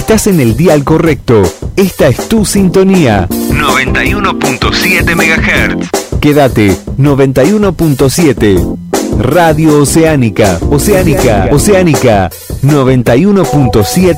Estás en el dial correcto. Esta es tu sintonía. 91.7 MHz. Quédate, 91.7. Radio Oceánica. Oceánica. 91.7